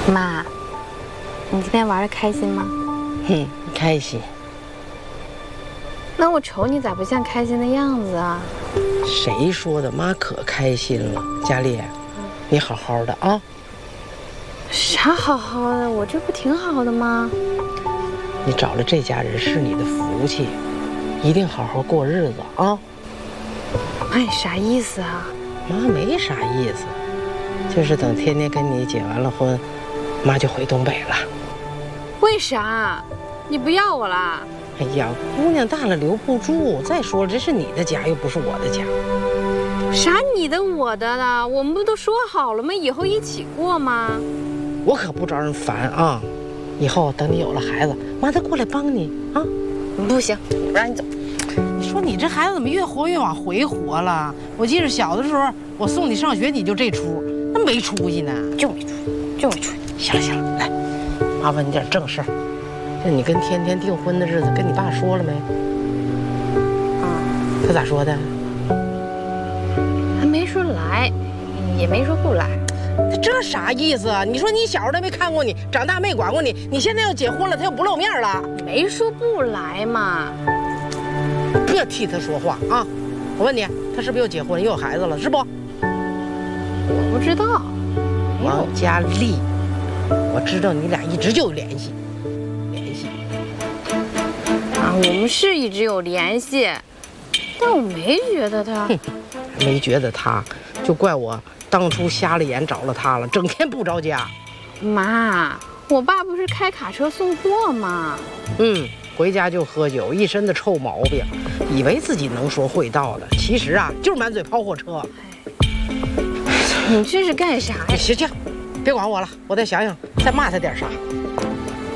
妈，你今天玩的开心吗？ 哼，开心。 那我瞅你咋不像开心的样子啊？ 谁说的？妈可开心了。佳丽，你好好的啊。 啥好好的？我这不挺好的吗？ 你找了这家人是你的福气，一定好好过日子啊。 妈，你啥意思啊？ 妈没啥意思，就是等天天跟你结完了婚，妈就回东北了。 为啥？你不要我啦？ 哎呀，姑娘大了留不住。再说了，这是你的家，又不是我的家。 啥你的我的了？我们不都说好了吗？以后一起过吗？ 我可不招人烦啊！以后等你有了孩子，妈再过来帮你啊！ 不行，我不让你走。 你说你这孩子怎么越活越往回活了？我记得小的时候，我送你上学你就这出，那没出息呢。 就没出，就没出。 行了行了，来，妈问你点正事儿。这你跟天天订婚的日子跟你爸说了没？他咋说的？ 他没说来，也没说不来。 这啥意思啊？你说你小时候他没看过你，长大没管过你，你现在要结婚了，他又不露面了？ 没说不来嘛。 别替他说话啊！我问你，他是不是又结婚又有孩子了？是不？ 我不知道。 王佳丽，我知道你俩一直就有联系。 啊，我们是一直有联系，但我没觉得他。 没觉得他，就怪我当初瞎了眼找了他了，整天不着家。 妈，我爸不是开卡车送货吗？ 回家就喝酒，一身的臭毛病，以为自己能说会道的，其实啊就是满嘴跑火车。 你这是干啥呀？ 行，别管我了，我再想想再骂他点啥。